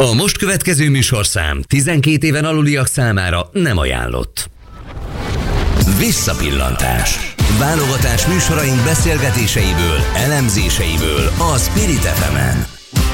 A most következő műsorszám 12 éven aluliak számára nem ajánlott. Visszapillantás. Válogatás műsoraink beszélgetéseiből, elemzéseiből a Spirit FM-en.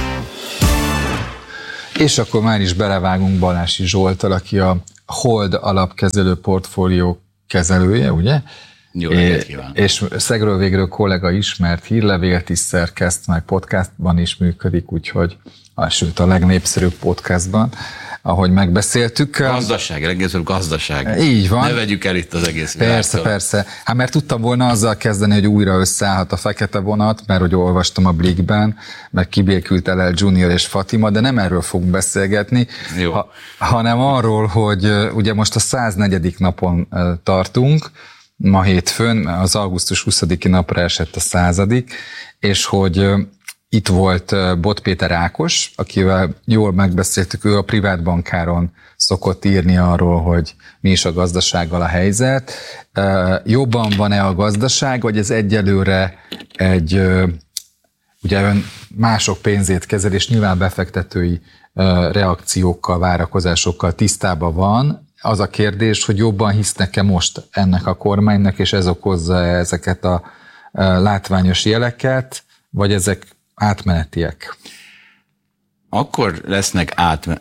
És akkor már is belevágunk Balási Zsolttal, aki a Hold alapkezelő portfólió kezelője, ugye? Jó reggelt kívánok! És szegről végről kollega ismert, hírlevélt is szerkeszt, meg podcastban is működik, úgyhogy sőt a legnépszerűbb podcastban, ahogy megbeszéltük. Gazdaság, egész gazdaság. Így van. Ne vegyük el itt az egész világtól. Persze. Hát mert tudtam volna azzal kezdeni, hogy újra összeállhat a fekete vonat, mert hogy olvastam a Blikben, meg kibékült LL Junior és Fatima, de nem erről fogunk beszélgetni, hanem arról, hogy ugye most a 104. napon tartunk, ma hétfőn, az augusztus 20-i napra esett a 100. és hogy itt volt Bot Péter Ákos, akivel jól megbeszéltük, ő a privátbankáron szokott írni arról, hogy mi is a gazdasággal a helyzet. Jobban van-e a gazdaság, vagy ez egyelőre egy, ugye ön mások pénzét kezel, és nyilván befektetői reakciókkal, várakozásokkal tisztában van. Az a kérdés, hogy jobban hisznek-e most ennek a kormánynak, és ez okozza ezeket a látványos jeleket, vagy ezek átmenetiek? Akkor lesznek Tehát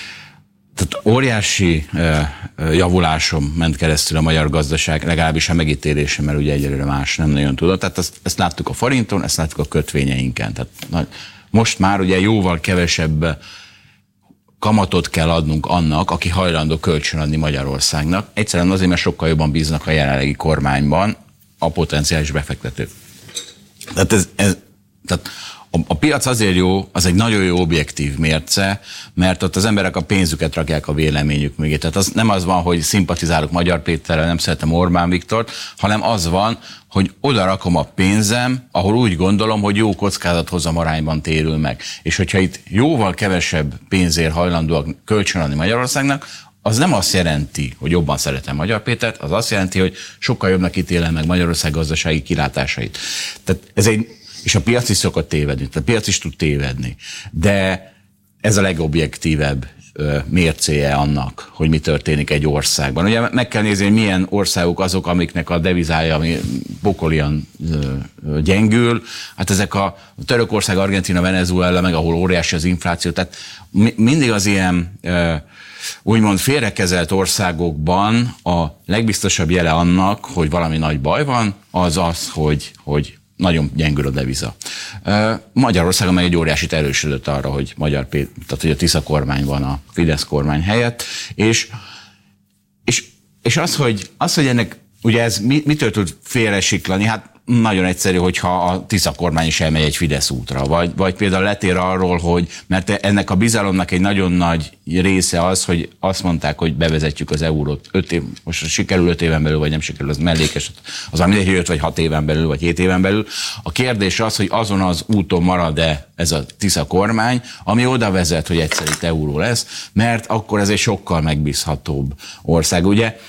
óriási javuláson ment keresztül a magyar gazdaság, legalábbis a megítélése, mert ugye egyelőre más nem nagyon tudott. Tehát ezt láttuk a forinton, ezt láttuk a kötvényeinken. Tehát most már ugye jóval kevesebb kamatot kell adnunk annak, aki hajlandó kölcsönadni Magyarországnak. Egyszerűen azért, mert sokkal jobban bíznak a jelenlegi kormányban a potenciális befektetők. Tehát a piac azért jó, az egy nagyon jó objektív mérce, mert ott az emberek a pénzüket rakják a véleményük mögé. Tehát az nem az van, hogy szimpatizálok Magyar Péterrel, nem szeretem Orbán Viktort, hanem az van, hogy oda rakom a pénzem, ahol úgy gondolom, hogy jó kockázathozam arányban térül meg. És hogyha itt jóval kevesebb pénzért hajlandóak kölcsönadni Magyarországnak, az nem azt jelenti, hogy jobban szeretem Magyar Pétert, az azt jelenti, hogy sokkal jobbnak ítélem meg Magyarország gazdasági kilátásait. Tehát és a piac is szokott tévedni, a piac is tud tévedni, de ez a legobjektívebb mércéje annak, hogy mi történik egy országban. Ugye meg kell nézni, hogy milyen országok azok, amiknek a devizája ami pokolian gyengül. Hát ezek a Törökország, Argentína, Venezuela, meg ahol óriási az infláció. Tehát mindig az ilyen úgymond félrekezelt országokban a legbiztosabb jele annak, hogy valami nagy baj van, az, hogy nagyon gyengül a deviza. Magyarországon meg egy óriásit erősödött arra, hogy tehát hogy a Tisza kormány van a Fidesz kormány helyett, és az, hogy ennek ugye ez mitől tud félresiklani, hát nagyon egyszerű, hogyha a Tisza kormány is elmegy egy Fidesz útra, vagy például letér arról, mert ennek a bizalomnak egy nagyon nagy része az, hogy azt mondták, hogy bevezetjük az eurót 5 év, most sikerül 5 éven belül, vagy nem sikerül, az mellékes, az mindegy, hogy 5 vagy 6 éven belül, vagy 7 éven belül. A kérdés az, hogy azon az úton marad-e ez a Tisza kormány, ami oda vezet, hogy egyszer itt euró lesz, mert akkor ez egy sokkal megbízhatóbb ország. Ugye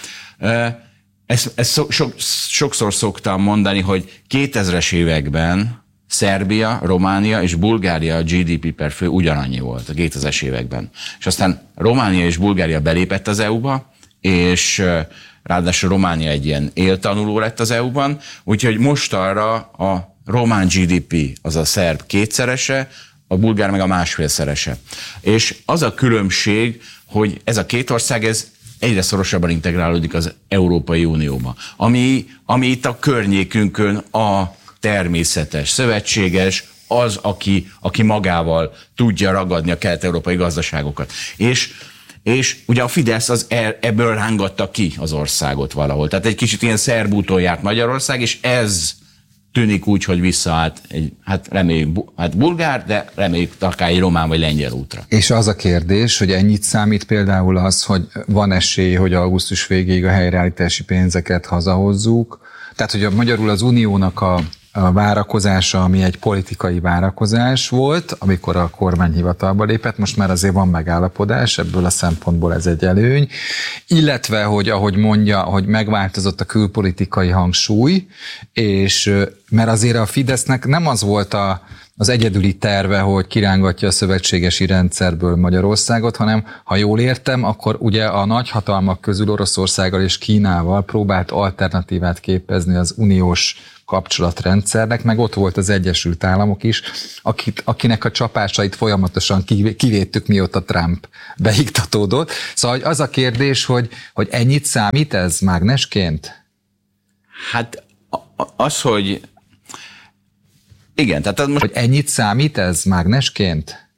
ezt sokszor szoktam mondani, hogy 2000-es években Szerbia, Románia és Bulgária GDP per fő ugyanannyi volt a 2000-es években. És aztán Románia és Bulgária belépett az EU-ba, és ráadásul Románia egy ilyen éltanuló lett az EU-ban, úgyhogy mostanra a román GDP az a szerb kétszerese, a bulgár meg a másfélszerese. És az a különbség, hogy ez a két ország, ez egyre szorosabban integrálódik az Európai Unióba, ami itt a környékünkön a természetes szövetséges, az, aki magával tudja ragadni a kelet-európai gazdaságokat. És ugye a Fidesz ebből rángatta ki az országot valahol. Tehát egy kicsit ilyen szerb úton járt Magyarország, és ez tűnik úgy, hogy visszaállt reméljük bulgár, de reméljük akár egy román vagy lengyel útra. És az a kérdés, hogy ennyit számít például az, hogy van esély, hogy augusztus végéig a helyreállítási pénzeket hazahozzuk. Tehát, hogy magyarul az uniónak a várakozása, ami egy politikai várakozás volt, amikor a kormány hivatalba lépett, most már azért van megállapodás, ebből a szempontból ez egy előny, illetve, hogy ahogy mondja, hogy megváltozott a külpolitikai hangsúly, és mert azért a Fidesznek nem az volt a az egyedüli terve, hogy kirángatja a szövetségesi rendszerből Magyarországot, hanem ha jól értem, akkor ugye a nagyhatalmak közül Oroszországgal és Kínával próbált alternatívát képezni az uniós kapcsolatrendszernek, meg ott volt az Egyesült Államok is, akinek a csapásait folyamatosan kivédtük, mióta Trump beiktatódott. Szóval az a kérdés, hogy ennyit számít ez mágnesként? Hát az, hogy igen, tehát az most... Hogy ennyit számít ez mágnesként?